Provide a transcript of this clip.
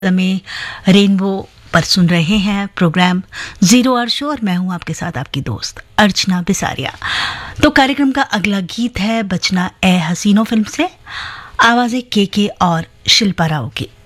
में रेनबो पर सुन रहे हैं प्रोग्राम जीरो आवर शो और मैं हूं आपके साथ आपकी दोस्त अर्चना बिसारिया। तो कार्यक्रम का अगला गीत है बचना ए हसीनो फिल्म से, आवाजें के और शिल्पा राव की।